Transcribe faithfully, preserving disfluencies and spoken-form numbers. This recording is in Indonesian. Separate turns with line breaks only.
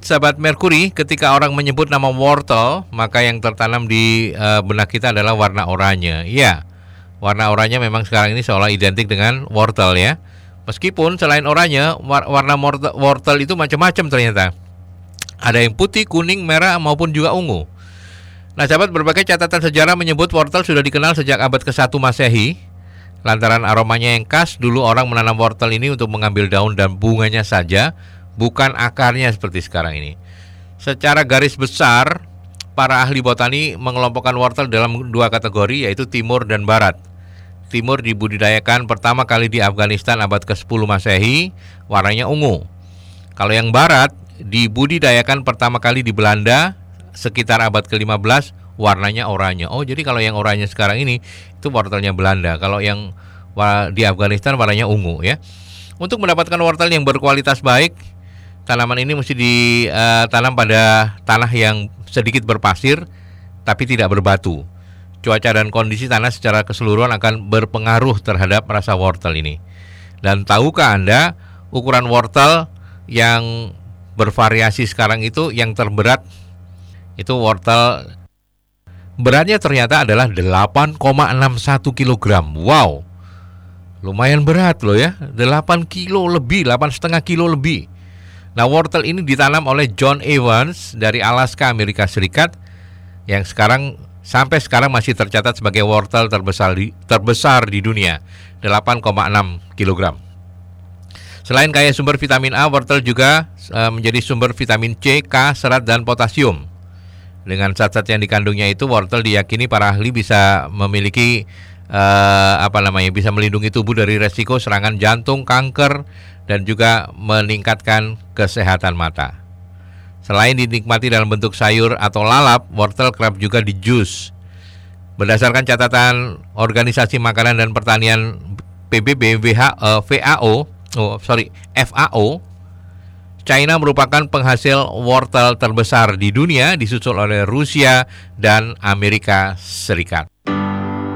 sahabat Merkuri, ketika orang menyebut nama wortel, maka yang tertanam di uh, benak kita adalah warna oranye. Ya, warna oranye memang sekarang ini seolah identik dengan wortel ya. Meskipun selain oranye, war- warna wortel, wortel itu macam-macam ternyata. Ada yang putih, kuning, merah maupun juga ungu. Nah, sahabat, berbagai catatan sejarah menyebut wortel sudah dikenal sejak abad ke satu Masehi. Lantaran aromanya yang khas, dulu orang menanam wortel ini untuk mengambil daun dan bunganya saja, bukan akarnya seperti sekarang ini. Secara garis besar, para ahli botani mengelompokkan wortel dalam dua kategori, yaitu timur dan barat. Timur dibudidayakan pertama kali di Afghanistan abad ke sepuluh Masehi, warnanya ungu. Kalau yang barat dibudidayakan pertama kali di Belanda sekitar abad ke lima belas, warnanya oranye. Oh, jadi kalau yang oranye sekarang ini itu wortelnya Belanda. Kalau yang di Afghanistan warnanya ungu ya. Untuk mendapatkan wortel yang berkualitas baik, tanaman ini mesti ditanam pada tanah yang sedikit berpasir tapi tidak berbatu. Cuaca dan kondisi tanah secara keseluruhan akan berpengaruh terhadap rasa wortel ini. Dan tahukah Anda ukuran wortel yang bervariasi sekarang itu, yang terberat itu wortel beratnya ternyata adalah delapan koma enam satu kilogram. Wow, lumayan berat loh ya, delapan kilo lebih, delapan koma lima kilo lebih. Nah, wortel ini ditanam oleh John Evans dari Alaska, Amerika Serikat, yang sekarang sampai sekarang masih tercatat sebagai wortel terbesar di, terbesar di dunia, delapan koma enam kilogram. Selain kaya sumber vitamin A, wortel juga uh, menjadi sumber vitamin C, K, serat, dan potasium. Dengan zat-zat yang dikandungnya itu, wortel diyakini para ahli bisa memiliki uh, apa namanya, bisa melindungi tubuh dari resiko serangan jantung, kanker, dan juga meningkatkan kesehatan mata. Selain dinikmati dalam bentuk sayur atau lalap, wortel kerap juga di jus. Berdasarkan catatan Organisasi Makanan dan Pertanian P B B, W H, uh, V A O, oh sorry, F A O, China merupakan penghasil wortel terbesar di dunia, disusul oleh Rusia dan Amerika Serikat.